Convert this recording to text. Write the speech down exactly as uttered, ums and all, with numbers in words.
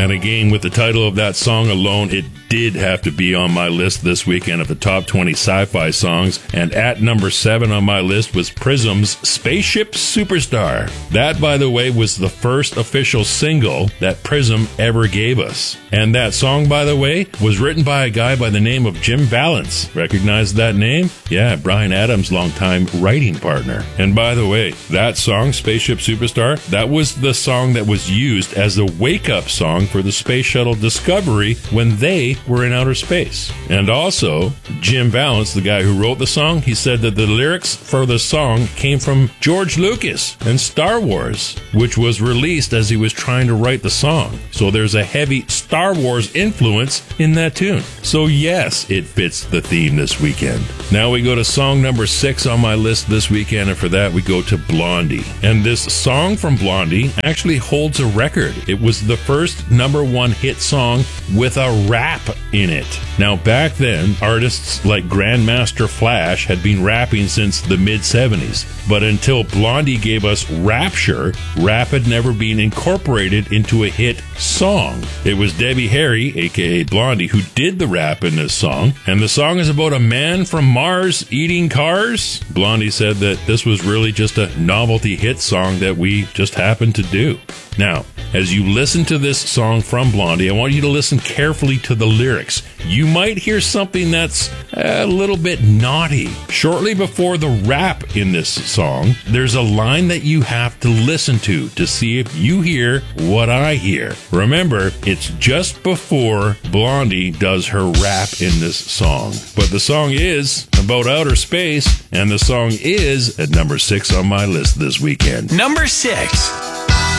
And again, with the title of that song alone, it did have to be on my list this weekend of the top twenty sci-fi songs. And at number seven on my list was Prism's Spaceship Superstar. That, by the way, was the first official single that Prism ever gave us. And that song, by the way, was written by a guy by the name of Jim Vallance. Recognize that name? Yeah, Bryan Adams' longtime writing partner. And by the way, that song, Spaceship Superstar, that was the song that was used as the wake-up song for the Space Shuttle Discovery when they were in outer space. And also, Jim Vallance, the guy who wrote the song, he said that the lyrics for the song came from George Lucas and Star Wars, which was released as he was trying to write the song. So there's a heavy Star Wars influence in that tune. So yes, it fits the theme this weekend. Now we go to song number six on my list this weekend, and for that we go to Blondie. And this song from Blondie actually holds a record. It was the first number one hit song with a rap in it. Now back then, artists like Grandmaster Flash had been rapping since the mid seventies, but until Blondie gave us Rapture, rap had never been incorporated into a hit song. It was Debbie Harry, aka Blondie, who did the rap in this song, and the song is about a man from Mars eating cars. Blondie said that this was really just a novelty hit song that we just happened to do. Now, as you listen to this song from Blondie, I want you to listen carefully to the lyrics. You might hear something that's a little bit naughty. Shortly before the rap in this song, there's a line that you have to listen to to see if you hear what I hear. Remember, it's just before Blondie does her rap in this song. But the song is about outer space, and the song is at number six on my list this weekend. Number six.